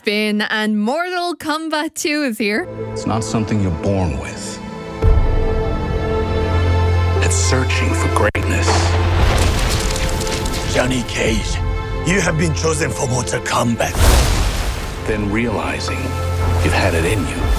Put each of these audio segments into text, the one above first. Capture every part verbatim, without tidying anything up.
Spin, and Mortal Kombat two is here. It's not something you're born with. It's searching for greatness. Johnny Cage, you have been chosen for Mortal Kombat. Then realizing you've had it in you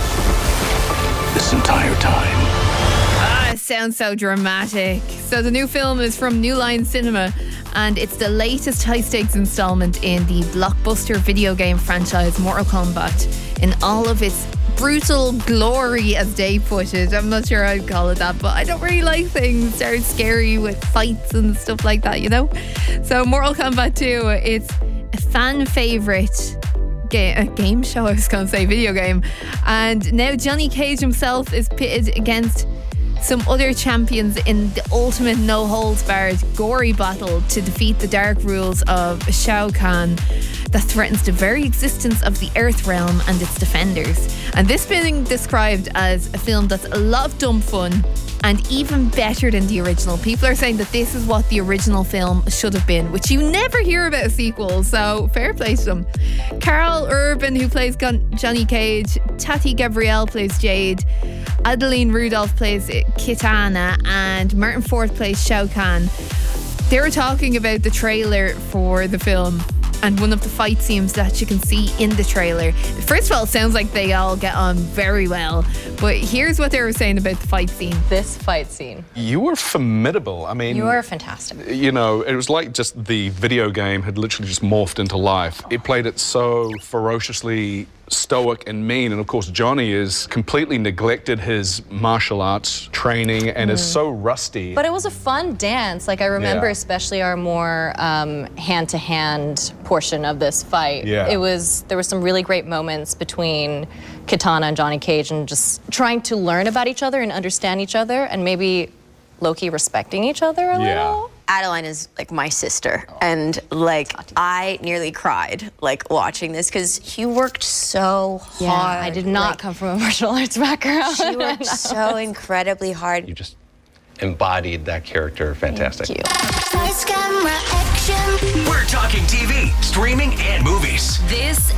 this entire time. Ah, it sounds so dramatic. So the new film is from New Line Cinema, and it's the latest high-stakes installment in the blockbuster video game franchise Mortal Kombat in all of its brutal glory, as they put it. I'm not sure I'd call it that, but I don't really like things that are scary with fights and stuff like that, you know? So Mortal Kombat two, it's a fan favourite Game, a game show, I was going to say video game, and now Johnny Cage himself is pitted against some other champions in the ultimate no holds barred gory battle to defeat the dark rules of Shao Kahn that threatens the very existence of the Earth realm and its defenders. And this being described as a film that's a lot of dumb fun and even better than the original. People are saying that this is what the original film should have been, which you never hear about a sequel, so fair play to them. Carl Urban, who plays Johnny Cage, Tati Gabrielle plays Jade, Adeline Rudolph plays Kitana, and Martin Ford plays Shao Kahn. They were talking about the trailer for the film and one of the fight scenes that you can see in the trailer. First of all, it sounds like they all get on very well, but here's what they were saying about the fight scene. This fight scene. You were formidable. I mean... You were fantastic. You know, it was like just the video game had literally just morphed into life. It played it so ferociously stoic and mean, and of course Johnny is completely neglected his martial arts training and mm. is so rusty. But it was a fun dance. Like I remember yeah. especially our more um, hand-to-hand portion of this fight. Yeah. It was, there were some really great moments between Kitana and Johnny Cage and just trying to learn about each other and understand each other and maybe low-key respecting each other a yeah. little. Adeline is like my sister, and like I nearly cried like watching this because he worked so hard. Yeah, I did not like, come from a martial arts background. She worked so incredibly hard. You just embodied that character fantastic. Thank you. We're talking T V, streaming, and movies. This